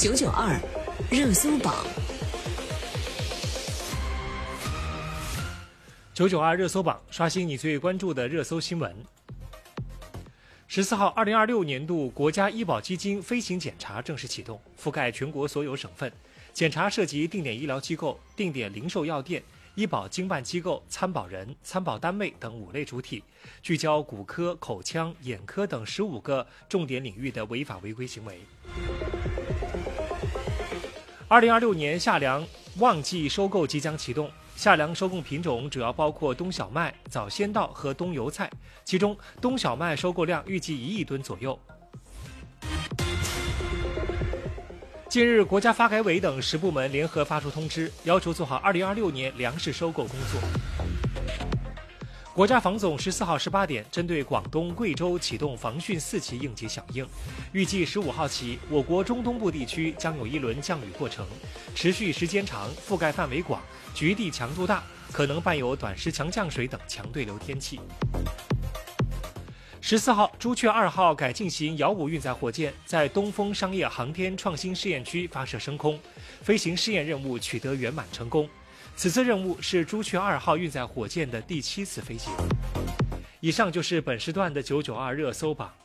992热搜榜。 992热搜榜，刷新你最关注的热搜新闻。14号，2026年度国家医保基金飞行检查正式启动，覆盖全国所有省份。检查涉及定点医疗机构、定点零售药店、医保经办机构、参保人、参保单位等5类主体，聚焦骨科、口腔、眼科等15个重点领域的违法违规行为。2026年夏粮旺季收购即将启动，夏粮收购品种主要包括冬小麦、早先稻和冬油菜，其中冬小麦收购量预计1亿吨左右。近日，国家发改委等10部门联合发出通知，要求做好2026年粮食收购工作。国家防总14号18点针对广东、贵州启动防汛4级应急响应，预计15号起，我国中东部地区将有一轮降雨过程，持续时间长，覆盖范围广，局地强度大，可能伴有短时强降水等强对流天气。14号，朱雀2号改进型遥五运载火箭在东风商业航天创新试验区发射升空，飞行试验任务取得圆满成功。此次任务是朱雀2号运载火箭的第7次飞行。以上就是本时段的992热搜榜。